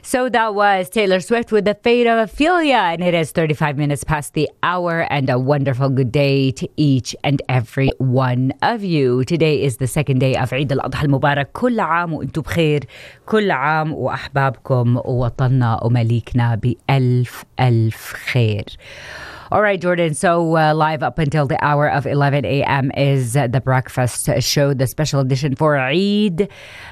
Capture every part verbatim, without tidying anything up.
So that was Taylor Swift with The Fate of Ophelia, and it is thirty-five minutes past the hour, and a wonderful good day to each and every one of you. Today is the second day of Eid al-Adha al-Mubarak. كل عام وانتم بخير، كل عام وأحبابكم ووطننا ومليكنا بألف ألف خير. All right, Jordan. So uh, live up until the hour of eleven a.m. is uh, the breakfast show, the special edition for Eid.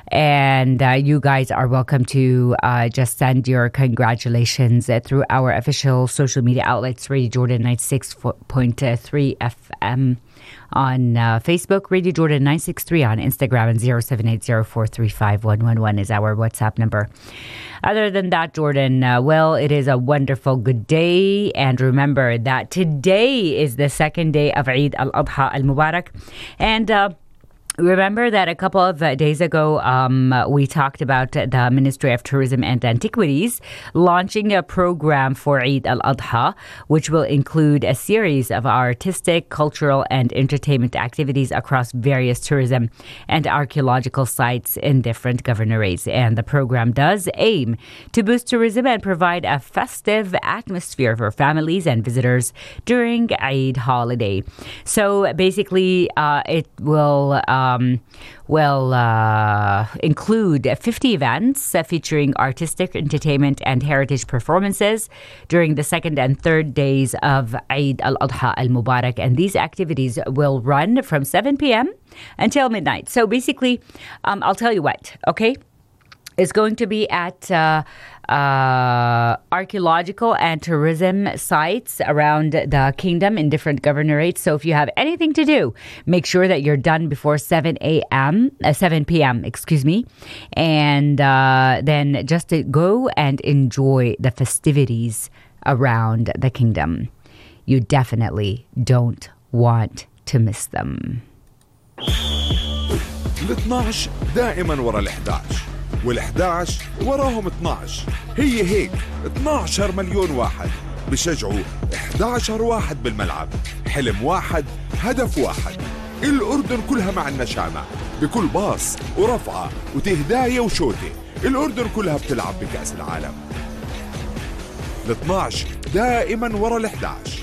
And uh, you guys are welcome to uh, just send your congratulations uh, through our official social media outlets, Radio Jordan ninety-six point three F M on uh, Facebook, Radio Jordan nine six three on Instagram, and zero seven eight zero four three five one one one is our WhatsApp number. Other than that, Jordan, uh, well, it is a wonderful good day. And remember that today is the second day of Eid al-Adha al-Mubarak. And uh, remember that a couple of uh, days ago, um, we talked about the Ministry of Tourism and Antiquities launching a program for Eid al-Adha, which will include a series of artistic, cultural, and entertainment activities across various tourism and archaeological sites in different governorates. And the program does aim to boost tourism and provide a festive atmosphere for families and visitors during Eid holiday. So basically, uh, it will... Uh, Um, will uh, include fifty events uh, featuring artistic, entertainment, and heritage performances during the second and third days of Eid al-Adha al-Mubarak. And these activities will run from seven p.m. until midnight. So basically, um, I'll tell you what, okay? It's going to be at uh, uh, archaeological and tourism sites around the kingdom in different governorates. So if you have anything to do, make sure that you're done before seven a.m., uh, seven p.m., excuse me. And uh, then just to go and enjoy the festivities around the kingdom. You definitely don't want to miss them. ال اثنعش دائما ورا ال احد عشر وال احد عشر وراهم اثنعش. هي هيك اثنعش مليون واحد بشجعوا احد عشر واحد بالملعب. حلم واحد، هدف واحد. الأردن كلها مع النشامة بكل باص ورفعة وتهداية وشوتة. الأردن كلها بتلعب بكأس العالم. ال اثنعش دائما ورا ال احد عشر.